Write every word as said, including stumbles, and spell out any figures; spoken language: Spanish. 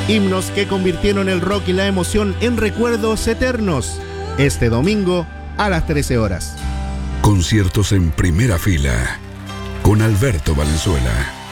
Himnos que convirtieron el rock y la emoción en recuerdos eternos. Este domingo a las trece horas. Conciertos en primera fila con Alberto Valenzuela.